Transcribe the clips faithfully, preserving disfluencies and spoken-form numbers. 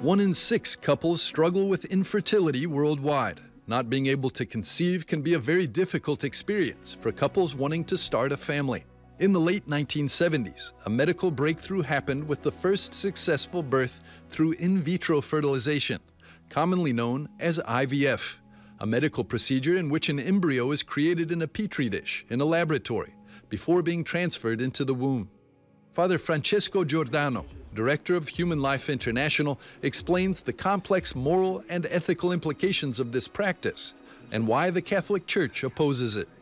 One in six couples struggle with infertility worldwide. Not being able to conceive can be a very difficult experience for couples wanting to start a family. In the late nineteen seventies, a medical breakthrough happened with the first successful birth through in vitro fertilization, commonly known as I V F, a medical procedure in which an embryo is created in a petri dish in a laboratory before being transferred into the womb. Father Francesco Giordano, Director of Human Life International, explains the complex moral and ethical implications of this practice and why the Catholic Church opposes it.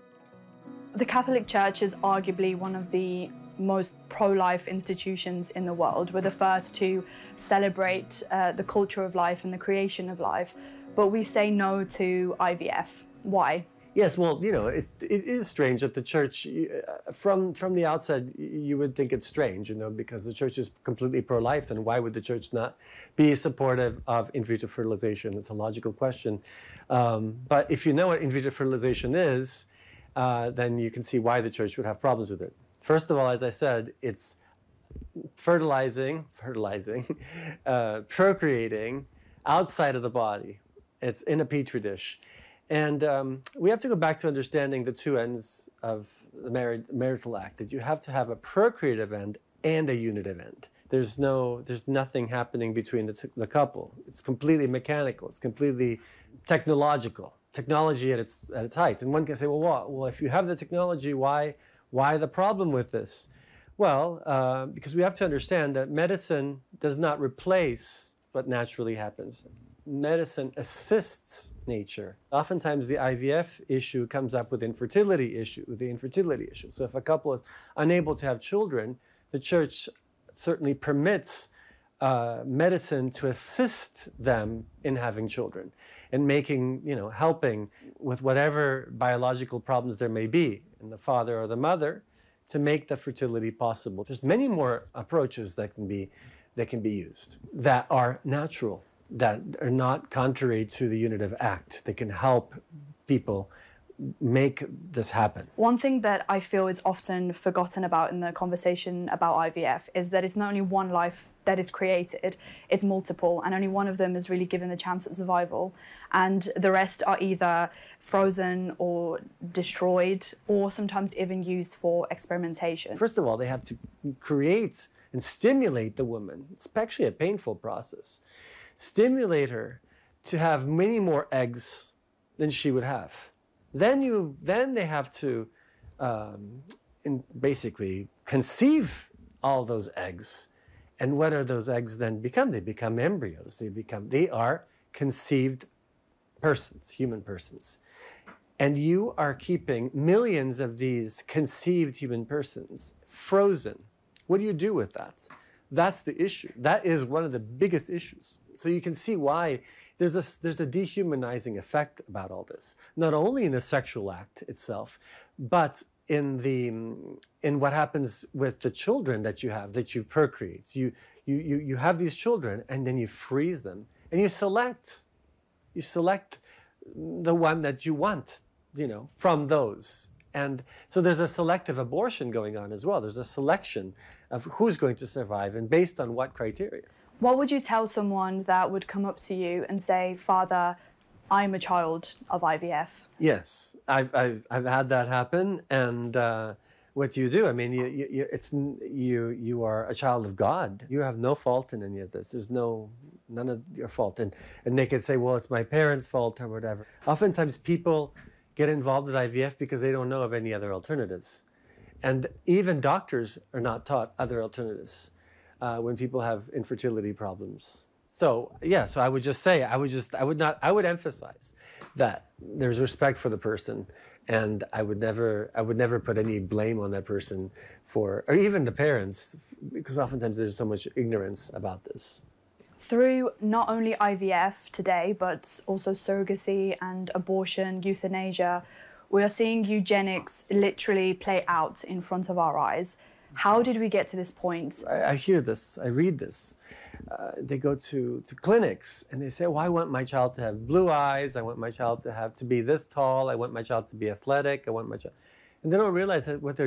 The Catholic Church is arguably one of the most pro-life institutions in the world. We're the first to celebrate uh, the culture of life and the creation of life, but we say no to I V F. Why? Yes, well, you know, it, it is strange that the church, uh, from from the outset, you would think it's strange, you know, because the church is completely pro-life, and why would the church not be supportive of in vitro fertilization? It's a logical question. Um, but if you know what in vitro fertilization is, uh, then you can see why the church would have problems with it. First of all, as I said, it's fertilizing, fertilizing, uh, procreating outside of the body. It's in a petri dish. And um, we have to go back to understanding the two ends of the married, marital act, that you have to have a procreative end and a unitive end. There's no, there's nothing happening between the, the couple. It's completely mechanical. It's completely technological. Technology at its, at its height. And one can say, well, what? Well, if you have the technology, why, why the problem with this? Well, uh, because we have to understand that medicine does not replace what naturally happens. Medicine assists nature. Oftentimes the I V F issue comes up with infertility issue, with the infertility issue. So if a couple is unable to have children, the church certainly permits uh, medicine to assist them in having children and making, you know, helping with whatever biological problems there may be in the father or the mother to make the fertility possible. There's many more approaches that can be, that can be used that are natural, that are not contrary to the unitive act. They can help people make this happen. One thing that I feel is often forgotten about in the conversation about I V F is that it's not only one life that is created, it's multiple, and only one of them is really given the chance at survival, and the rest are either frozen or destroyed or sometimes even used for experimentation. First of all, they have to create and stimulate the woman. It's actually a painful process. Stimulate her to have many more eggs than she would have. Then you, then they have to um, in basically conceive all those eggs. And what are those eggs then become? They become embryos. They become, they are conceived persons, human persons. And you are keeping millions of these conceived human persons frozen. What do you do with that? That's the issue. That is one of the biggest issues. So you can see why there's a, there's a dehumanizing effect about all this, not only in the sexual act itself, but in, the, in what happens with the children that you have, that you procreate. You, you, you, you have these children, and then you freeze them, and you select. You select the one that you want, you know, from those. And so there's a selective abortion going on as well. There's a selection of who's going to survive and based on what criteria. What would you tell someone that would come up to you and say, Father, I'm a child of I V F? Yes, I've, I've, I've had that happen. And uh, what do you do? I mean, you, you, it's, you, you are a child of God. You have no fault in any of this. There's no, none of your fault. And, and they could say, well, it's my parents' fault or whatever. Oftentimes people get involved with I V F because they don't know of any other alternatives. And even doctors are not taught other alternatives uh, when people have infertility problems. So yeah, so I would just say, I would just, I would not, I would emphasize that there's respect for the person, and I would never, I would never put any blame on that person for, or even the parents, because oftentimes there's so much ignorance about this. Through not only I V F today, but also surrogacy and abortion, euthanasia, we are seeing eugenics literally play out in front of our eyes. How did we get to this point? I, I hear this, I read this. Uh, they go to, to clinics and they say, well, I want my child to have blue eyes, I want my child to have to be this tall, I want my child to be athletic, I want my child... And they don't realize that what they're